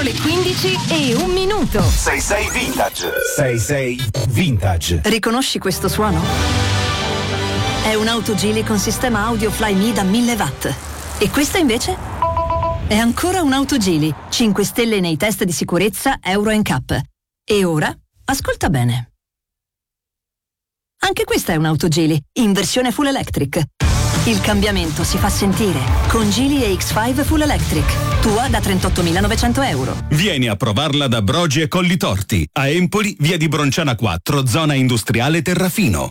le 15:01. 66 Vintage. 66 Vintage. Riconosci questo suono? È un'auto Geely con sistema audio Flyme da 1000 watt. E questa invece? È ancora un'auto Geely, 5 stelle nei test di sicurezza Euro NCAP. E ora, ascolta bene. Anche questa è un'auto Geely, in versione full electric. Il cambiamento si fa sentire con Geely EX5 Full Electric. Tua da 38.900 euro. Vieni a provarla da Brogi e Collitorti. A Empoli, via di Bronciana 4, zona industriale Terrafino.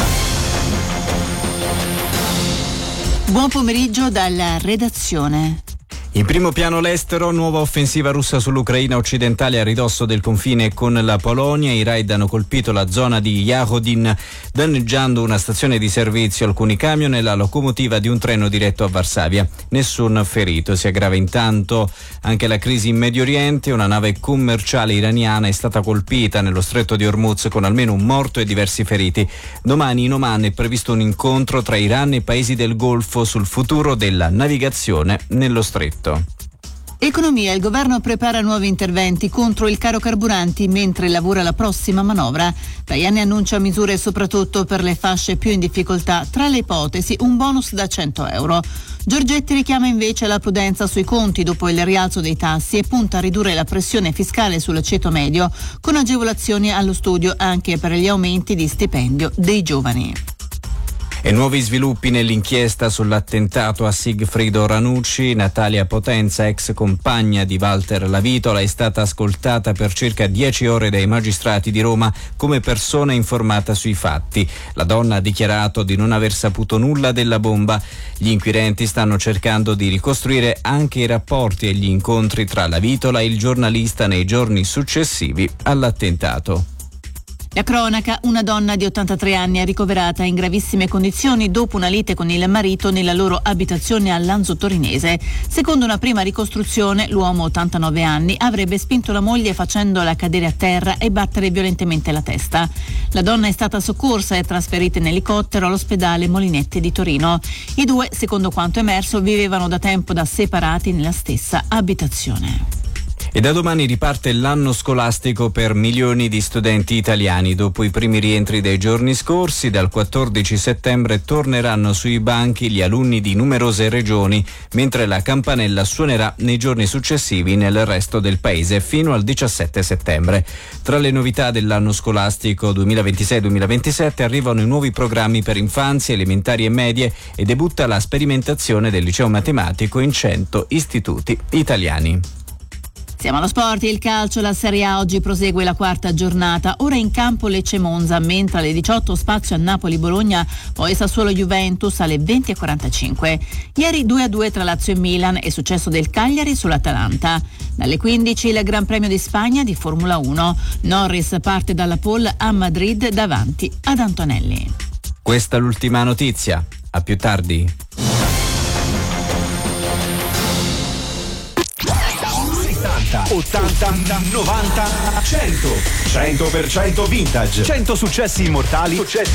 Buon pomeriggio dalla redazione. In primo piano l'estero, nuova offensiva russa sull'Ucraina occidentale a ridosso del confine con la Polonia. I raid hanno colpito la zona di Jagodin, danneggiando una stazione di servizio, alcuni camion e la locomotiva di un treno diretto a Varsavia. Nessun ferito. Si aggrava intanto anche la crisi in Medio Oriente. Una nave commerciale iraniana è stata colpita nello stretto di Hormuz con almeno un morto e diversi feriti. Domani in Oman è previsto un incontro tra Iran e paesi del Golfo sul futuro della navigazione nello stretto. Economia. Il governo prepara nuovi interventi contro il caro carburanti mentre lavora la prossima manovra. Tajani annuncia misure soprattutto per le fasce più in difficoltà, tra le ipotesi un bonus da 100 euro. Giorgetti richiama invece la prudenza sui conti dopo il rialzo dei tassi e punta a ridurre la pressione fiscale sul ceto medio con agevolazioni allo studio anche per gli aumenti di stipendio dei giovani. E nuovi sviluppi nell'inchiesta sull'attentato a Sigfrido Ranucci. Natalia Potenza, ex compagna di Walter Lavitola, è stata ascoltata per circa 10 ore dai magistrati di Roma come persona informata sui fatti. La donna ha dichiarato di non aver saputo nulla della bomba. Gli inquirenti stanno cercando di ricostruire anche i rapporti e gli incontri tra Lavitola e il giornalista nei giorni successivi all'attentato. La cronaca, una donna di 83 anni è ricoverata in gravissime condizioni dopo una lite con il marito nella loro abitazione a Lanzo Torinese. Secondo una prima ricostruzione, l'uomo, 89 anni, avrebbe spinto la moglie facendola cadere a terra e battere violentemente la testa. La donna è stata soccorsa e trasferita in elicottero all'ospedale Molinetti di Torino. I due, secondo quanto emerso, vivevano da tempo da separati nella stessa abitazione. E da domani riparte l'anno scolastico per milioni di studenti italiani. Dopo i primi rientri dei giorni scorsi, dal 14 settembre torneranno sui banchi gli alunni di numerose regioni, mentre la campanella suonerà nei giorni successivi nel resto del paese fino al 17 settembre. Tra le novità dell'anno scolastico 2026-2027 arrivano i nuovi programmi per infanzie, elementari e medie e debutta la sperimentazione del liceo matematico in 100 istituti italiani. Siamo allo sport, il calcio, la Serie A oggi prosegue la quarta giornata, ora in campo Lecce-Monza, mentre alle 18 spazio a Napoli-Bologna, poi Sassuolo-Juventus alle 20:45. Ieri 2-2 tra Lazio e Milan e successo del Cagliari sull'Atalanta. Dalle 15 il Gran Premio di Spagna di Formula 1. Norris parte dalla pole a Madrid davanti ad Antonelli. Questa è l'ultima notizia. A più tardi. 80, 90, 100. 100% vintage. 100 successi immortali